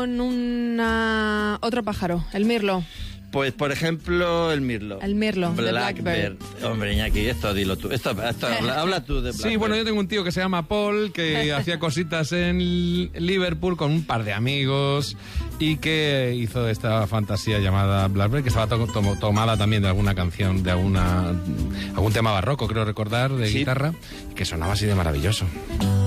con otro pájaro, el mirlo. Pues, por ejemplo, el mirlo. El mirlo, de Blackbird. Hombre, Iñaki, esto dilo tú. Habla tú de Blackbird. Sí, bueno, yo tengo un tío que se llama Paul, que hacía cositas en Liverpool con un par de amigos y que hizo esta fantasía llamada Blackbird, que estaba tomada también de alguna canción, de algún tema barroco, creo recordar, de guitarra, y que sonaba así de maravilloso.